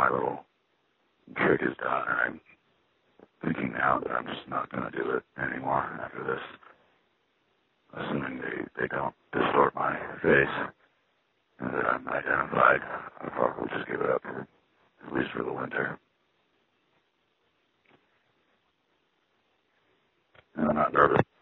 my little trick is done, and I'm thinking now that I'm just not going to do it anymore after this. Assuming they don't distort my face and that I'm identified, I'll probably just give it up, at least for the winter. And I'm not nervous.